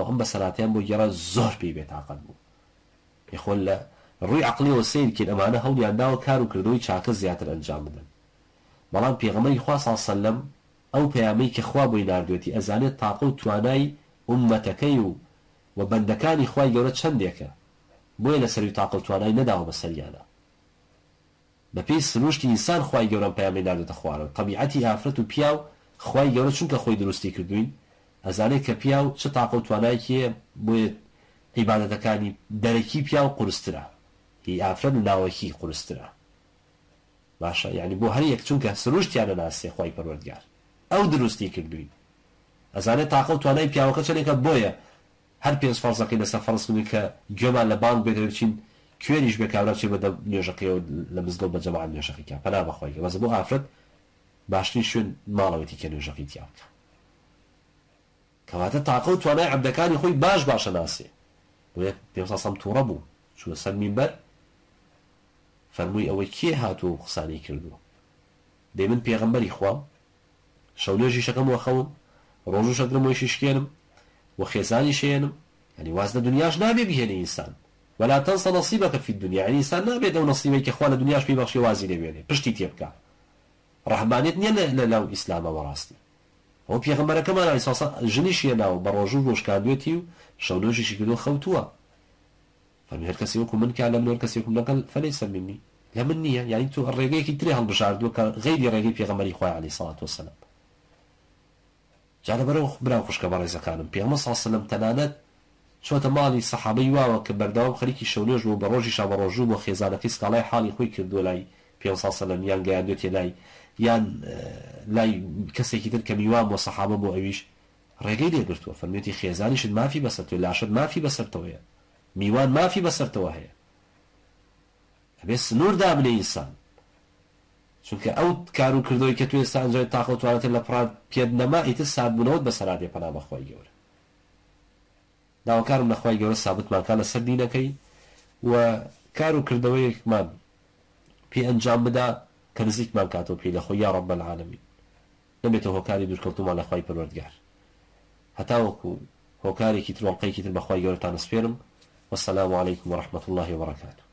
ئەم بەسەلاتیان بۆ گێڕە زۆر پێی بێتاقەت بوو یخۆن لە ڕووی عەقلیەوە سەیرکردن ئەمانە هەوڵیان داوە کار و کردەوەی چاکە زیاتر ئەنجام بدەن بەڵام پێغەمبەری خوا صلی الله علیه و سەلەم ئەو پەیامەی کە خوا بۆی ناردوێتی ئەزانێت تاقە و توانای ئومەتەکەی و بەندەکانی خوای گەورە چەندێکە بۆیە لە سەروی تاقە و توانای نەداوە بەسەریانە بەپێی سروشتی ئینسان خوای گەورە پەیامی ناردوێتە خوارەوە طەبیعەتی ئافرەت و پیاو خوای گەورە چونکە خۆی دروستی کردوین ئەزانێت کە پیاو چه تاقە و توانایەکیە بۆیە عیبادەتەکانی دەرەکی پیاو قورسترە هی ئافرەت و ناوەکی قورسترە باشە یعنی بۆ هەر یەک چونکە سروشتیانە ناسێ خوای پەروەردگار ئەو دروستی کردوین ئەزانێت تاقە و توانای پیاوەکە چەندێکە بۆیە هەر پێنج فەرزەکەی لەسەر فەرز کردوین کە گوێمان لە بانگ بێت بچین کوێریش بێ کابرا چێ بەدە نوێژەکەیەوە لە مزگەوت بە جەماعەت نوێژەکەی پەنا بەخوای وەزە بۆ ئافرەت باشترین شوێن ماڵەوەتی کە نوێژەکەی تیا بکە کەواتە تاقە و توانای عەبدەکانی خۆی باشە ناسێ بۆیە پێم سەم تووڕە بوو چووە سەر مینبەر فەرمووی ئەوەی کێ هاتووە قسانەی کردووە دەی من پێغەمبەری خوا شەو نوێژی شەکەم وەخەون ڕۆژ و شەکرم وەیشی شکێنم و خێزانی شێنم يعني واز دنياش نابي بهني إنسان ولا تنسى نصيبك في الدنيا يعني إنسان نابي دو نصيبك إخوان دنياش بيبخشي وازي لبيني بشتي تيبكا رحمانيت نيا لو إسلام وراستي هو بيغمبر كمان عليه الصلاة جنيش يناو بروجو وش كادوتي شولوجي شكلو خوتوا فمن هالكسي يكون منك على من هالكسي يكون منك فليس مني لا مني يعني انتو الرجال كي تري هالبشار غير الرجال بيغمبر إخوان عليه الصلاة والسلام جعل براو خوش كبار إذا كانوا بيغمبر صلى الله عليه وسلم تنانت شوتە ماڵی سەحابەی واوە کە بەردەوام خەریکی شەونێژ بوو بە ڕۆژی شەو بە ڕۆژوو بۆ خێزانەکەی سکاڵای حاڵی خۆی کردووە لای پێ سەلەم یان گەیاندوێتێ لای یان لای کەسێکی تر کە میوان بۆ سەحابە بۆ ئەویش ڕێگەی لێگرتووە فەرمێتی خێزانیشت مافی بەسەرتەوە لاشت مافی بەسەرتەوەیە میوان مافی بەسەرتەوە هەیە ئەبێ سنوور دابنێ ئینسان چونکە ئەو کار و کردەوەی کە توێ ئێستا ئەنجام تاقە و توانێت لە پڕات پێت نەما ئیتر سادبوونەوەت بەسەرادێ پەنا بەخوای گەورە داواکارم لەخوای گەورە سابتمانکە لەسەر دینەکەی و کار و کردەوەیەکمان پێ ئەنجام بدا کە نزیکمان کاتەوە پێی لەخۆی یا ڕەب العالەمین نەبێتە هۆکاری دوورکەوتومان لەخوای پەروەردگار هەتاوەکو هۆکارێکی تر وەڵقەیەکی تر بەخوای گەورەتان سپێرم والسلام عليكم ورحمة الله وبركاته